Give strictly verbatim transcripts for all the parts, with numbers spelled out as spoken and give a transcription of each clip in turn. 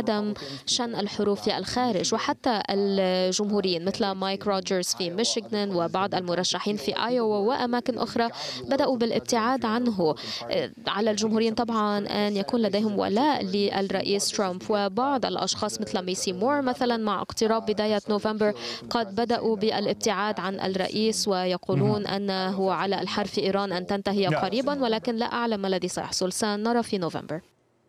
عدم شن الحروب في الخارج. وحتى الجمهوريين مثل مايك روجرز في ميشيغان وبعض المرشحين في آيوا وأماكن أخرى بدأوا بالابتعاد عنه. على الجمهوريين طبعا أن يكون لديهم ولاء للرئيس ترامب، وبعض الأشخاص مثل ميسي مور مثلا مع اقتراب بداية نوفمبر قد بدأوا بالابتعاد عن الرئيس ويقولون أنه على الحرب في إيران أن تنتهي قريبا، ولكن لا أعلم ما الذي سيحصل، سنرى في نوفمبر.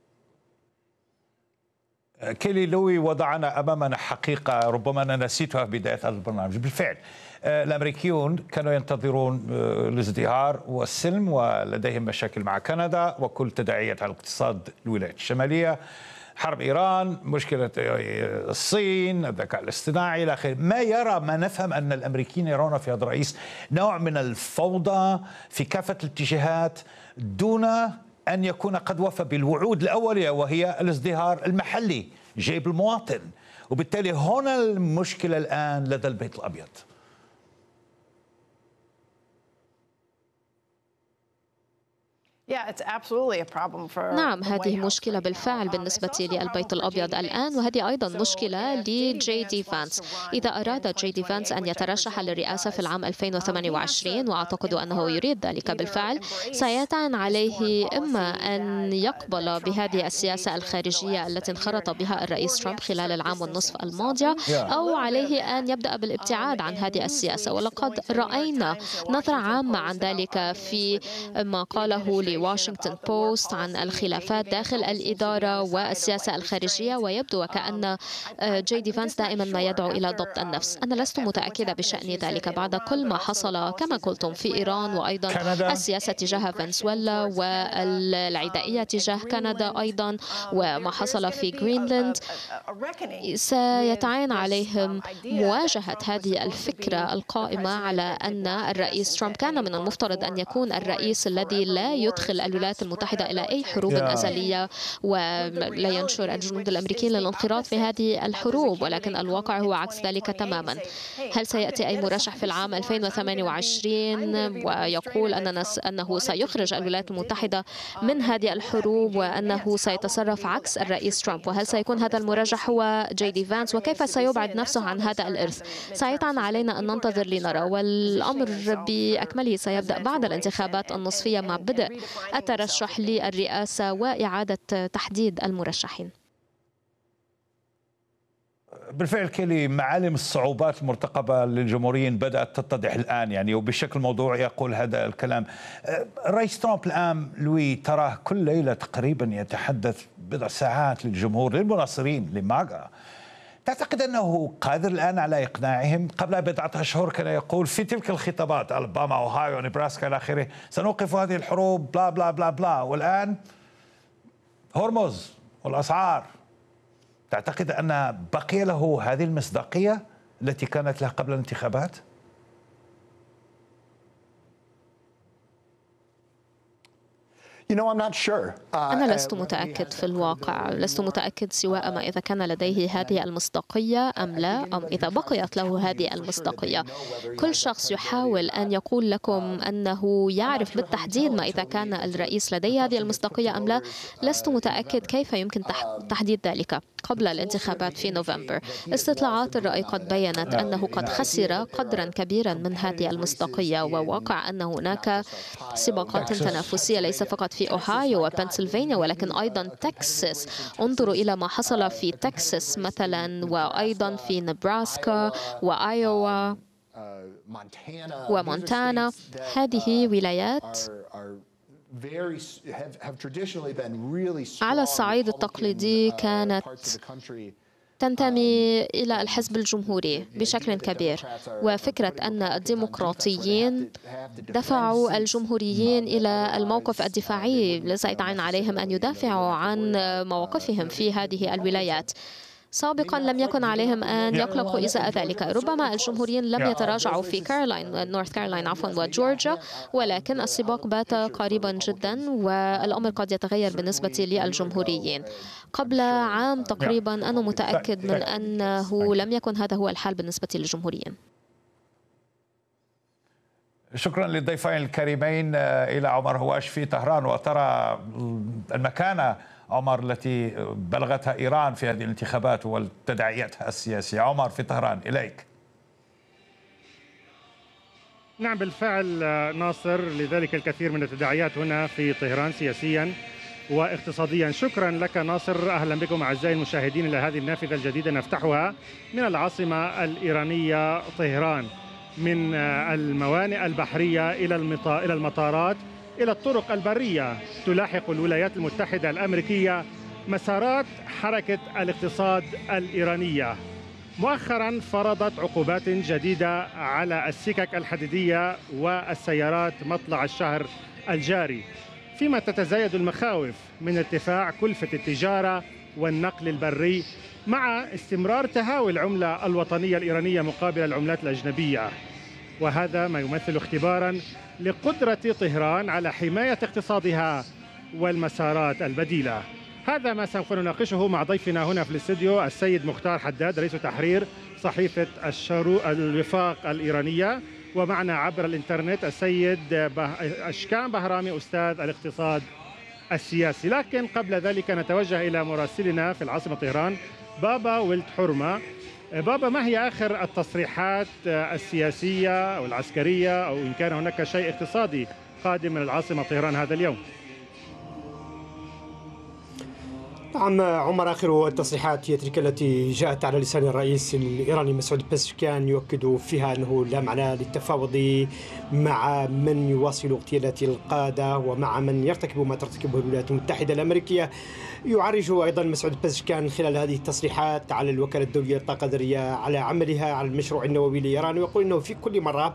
كيلي لوي وضعنا أمامنا حقيقة ربما أنا نسيتها في بداية هذا البرنامج. بالفعل الأمريكيون كانوا ينتظرون الازدهار والسلم، ولديهم مشاكل مع كندا وكل تداعيات على الاقتصاد الولايات الشمالية، حرب إيران، مشكلة الصين، الذكاء الاصطناعي إلى آخره. ما يرى ما نفهم أن الأمريكيين يرون في هذا الرئيس نوع من الفوضى في كافة الاتجاهات دون أن يكون قد وفى بالوعود الأولية وهي الازدهار المحلي جيب المواطن، وبالتالي هنا المشكلة الآن لدى البيت الأبيض. نعم، هذه مشكلة بالفعل بالنسبة للبيت الأبيض الآن، وهذه أيضا مشكلة لجي دي فانس. إذا أراد جي دي فانس أن يترشح للرئاسة في العام ألفين وثمانية وعشرين، وأعتقد أنه يريد ذلك بالفعل، سيتعين عليه إما أن يقبل بهذه السياسة الخارجية التي انخرط بها الرئيس ترامب خلال العام والنصف الماضية، أو عليه أن يبدأ بالابتعاد عن هذه السياسة. ولقد رأينا نظرة عامة عن ذلك في ما قاله واشنطن بوست عن الخلافات داخل الإدارة والسياسة الخارجية، ويبدو وكأن جي دي فانس دائما ما يدعو إلى ضبط النفس. أنا لست متأكدة بشأن ذلك بعد كل ما حصل كما قلتم في إيران، وأيضا كندا. السياسة تجاه فنزويلا والعدائية تجاه كندا أيضا، وما حصل في غرينلاند. سيتعين عليهم مواجهة هذه الفكرة القائمة على أن الرئيس ترامب كان من المفترض أن يكون الرئيس الذي لا يدخل الولايات المتحدة إلى أي حروب أزلية ولا ينشر الجنود الأمريكيين للانخراط في هذه الحروب، ولكن الواقع هو عكس ذلك تماما. هل سيأتي أي مرشح في العام ألفين وثمانية وعشرين ويقول أننا أنه سيخرج الولايات المتحدة من هذه الحروب وأنه سيتصرف عكس الرئيس ترامب؟ وهل سيكون هذا المرشح هو جي دي فانس؟ وكيف سيبعد نفسه عن هذا الإرث؟ سيطعن علينا أن ننتظر لنرى، والأمر بأكمله سيبدأ بعد الانتخابات النصفية مع بدء الترشح للرئاسة وإعادة تحديد المرشحين. بالفعل كيلي، معالم الصعوبات المرتقبة للجمهوريين بدأت تتضح الآن، يعني وبشكل موضوعي يقول هذا الكلام. الرئيس ترامب الآن لوي تراه كل ليلة تقريبا يتحدث بضع ساعات للجمهور، للمناصرين لماغا. تعتقد أنه قادر الآن على إقناعهم؟ قبل بضعة أشهر كان يقول في تلك الخطابات ألاباما أوهايو نبراسكا إلى آخره سنوقف هذه الحروب بلا بلا بلا بلا، والآن هرمز والأسعار. تعتقد أن بقي له هذه المصداقية التي كانت له قبل الانتخابات؟ أنا لست متأكد في الواقع، لست متأكد سواء ما إذا كان لديه هذه المصداقية أم لا، أم إذا بقيت له هذه المصداقية. كل شخص يحاول أن يقول لكم أنه يعرف بالتحديد ما إذا كان الرئيس لديه هذه المصداقية أم لا. لست متأكد كيف يمكن تحديد ذلك قبل الانتخابات في نوفمبر. استطلاعات الرأي قد بيّنت أنه قد خسر قدرا كبيرا من هذه المصداقية، وواقع أن هناك سباقات تنافسية ليس فقط في أوهايو وبنسلفانيا ولكن أيضا تكساس. انظروا إلى ما حصل في تكساس مثلا، وأيضا في نبراسكا وآيوا ومونتانا. هذه ولايات على الصعيد التقليدي كانت تنتمي إلى الحزب الجمهوري بشكل كبير، وفكرة أن الديمقراطيين دفعوا الجمهوريين إلى الموقف الدفاعي سيتعين عليهم أن يدافعوا عن مواقفهم في هذه الولايات. سابقا لم يكن عليهم أن يقلقوا إزاء ذلك. ربما الجمهوريين لم يتراجعوا في كارولاين نورث كارولاين عفوا وجورجيا، ولكن السباق بات قريبا جدا، والأمر قد يتغير بالنسبة للجمهوريين. قبل عام تقريبا أنا متأكد من أنه لم يكن هذا هو الحال بالنسبة للجمهوريين. شكرا للضيفين الكريمين إلى عمر هواش في طهران، وترى المكانة عمر التي بلغتها إيران في هذه الانتخابات وتداعياتها السياسية. عمر في طهران، إليك. نعم بالفعل ناصر، لذلك الكثير من التداعيات هنا في طهران سياسيا واقتصاديا. شكرا لك ناصر. أهلا بكم أعزائي المشاهدين إلى هذه النافذة الجديدة نفتحها من العاصمة الإيرانية طهران، من الموانئ البحرية إلى إلى المطارات إلى الطرق البرية تلاحق الولايات المتحدة الأمريكية مسارات حركة الاقتصاد الإيرانية. مؤخرا فرضت عقوبات جديدة على السكك الحديدية والسيارات مطلع الشهر الجاري، فيما تتزايد المخاوف من ارتفاع كلفة التجارة والنقل البري مع استمرار تهاوي العملة الوطنية الإيرانية مقابل العملات الأجنبية، وهذا ما يمثل اختبارا لقدرة طهران على حماية اقتصادها والمسارات البديلة. هذا ما سوف نناقشه مع ضيفنا هنا في الاستوديو السيد مختار حداد، رئيس تحرير صحيفة الشروق الوفاق الإيرانية، ومعنا عبر الإنترنت السيد أشكان بهرامي أستاذ الاقتصاد السياسي. لكن قبل ذلك نتوجه إلى مراسلنا في العاصمة طهران بابا ولد حرمة. بابا، ما هي آخر التصريحات السياسية أو العسكرية أو إن كان هناك شيء اقتصادي قادم من العاصمة طهران هذا اليوم؟ نعم عمر، آخر التصريحات هي تلك التي جاءت على لسان الرئيس الإيراني مسعود بزشكيان يؤكد فيها أنه لا معنى للتفاوض مع من يواصل اغتيالات القادة ومع من يرتكب ما ترتكبه الولايات المتحدة الأمريكية. يعرج أيضا مسعود بزشكيان خلال هذه التصريحات على الوكالة الدولية للطاقة الذرية على عملها على المشروع النووي لإيران، ويقول أنه في كل مرة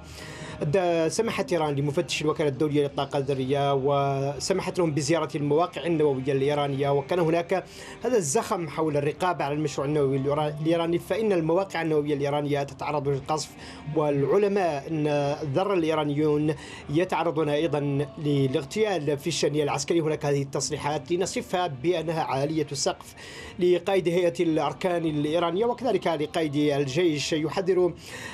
سمحت إيران لمفتش الوكالة الدولية للطاقة الذرية وسمحت لهم بزيارة المواقع النووية الإيرانية، وكان هناك هذا الزخم حول الرقابة على المشروع النووي الإيراني، فإن المواقع النووية الإيرانية تتعرض للقصف، والعلماء الذرة الإيرانيون يتعرضون أيضا للاغتيال في الشأن العسكري. هناك هذه التصريحات لنصفها بأنها عالية السقف لقائد هيئة الأركان الإيرانية وكذلك لقائد الجيش. يحذر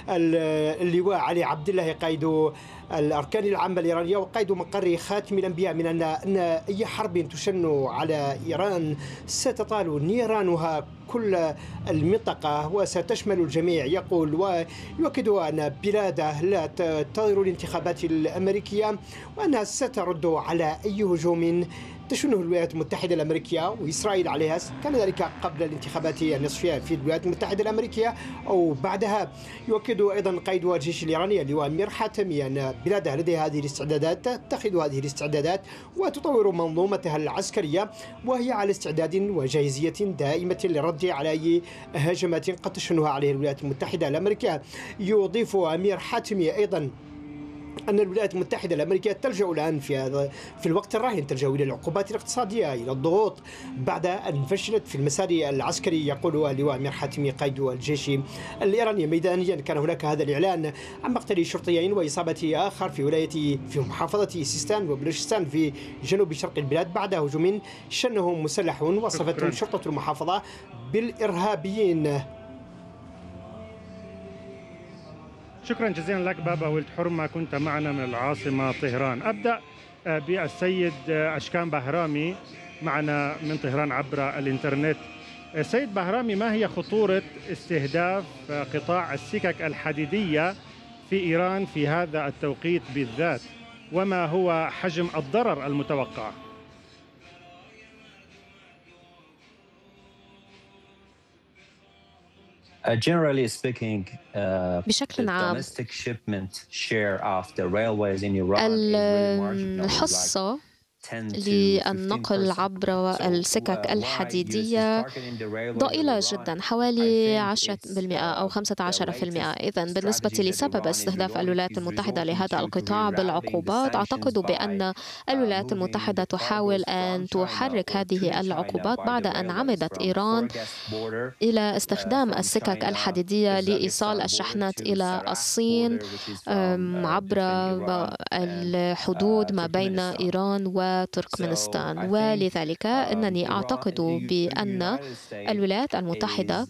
اللواء علي عبد الله قائد الأركان العامة الإيرانية وقائد مقر خاتم الأنبياء من أن أن أي حرب تشن على إيران ستطال نيرانها كل المنطقة وستشمل الجميع. يقول ويؤكد أن بلاده لا تنتظر الانتخابات الأمريكية وأنها سترد على أي هجوم تشنه الولايات المتحدة الأمريكية وإسرائيل عليها، كان ذلك قبل الانتخابات النصفية في الولايات المتحدة الأمريكية أو بعدها. يؤكد أيضا قائد الجيش الإيراني اللواء أمير حاتمي أن بلاده لديها هذه الاستعدادات، تتخذ هذه الاستعدادات وتطور منظومتها العسكرية وهي على استعداد وجاهزية دائمة للرد على أي هجمات قد تشنها عليه الولايات المتحدة الأمريكية. يضيف أمير حاتمي أيضا أن الولايات المتحدة الأمريكية تلجأ الآن في هذا في الوقت الراهن تلجأ إلى العقوبات الاقتصادية، إلى الضغوط بعد أن فشلت في المسار العسكري. يقول اللواء أمير حاتمي قائد الجيش الإيراني. ميدانيا كان هناك هذا الإعلان عن مقتل شرطيين وإصابة آخر في ولاية في محافظة سيستان وبلوشستان في جنوب شرق البلاد بعد هجوم شنه مسلح وصفته شرطة المحافظة بالإرهابيين. شكرا جزيلا لك بابا ولد حرمة، كنت معنا من العاصمة طهران. أبدأ بالسيد أشكان بهرامي معنا من طهران عبر الإنترنت. سيد بهرامي، ما هي خطورة استهداف قطاع السكك الحديدية في إيران في هذا التوقيت بالذات، وما هو حجم الضرر المتوقع؟ Uh, generally speaking, uh, بشكل عام الحصة للنقل عبر السكك الحديدية ضئيلة جدا، حوالي عشرة بالمئة أو خمسة عشر بالمئة. إذن بالنسبة لسبب استهداف الولايات المتحدة لهذا القطاع بالعقوبات، أعتقد بأن الولايات المتحدة تحاول أن تحرك هذه العقوبات بعد أن عمدت إيران إلى استخدام السكك الحديدية لإيصال الشحنات إلى الصين عبر الحدود ما بين إيران و تركمانستان. ولذلك أنني أعتقد بأن الولايات المتحدة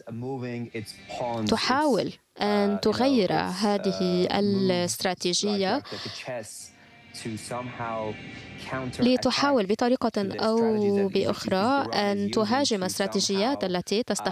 تحاول أن تغير هذه الاستراتيجية لتحاول بطريقة أو بأخرى أن تهاجم الاستراتيجيات التي تستخدمها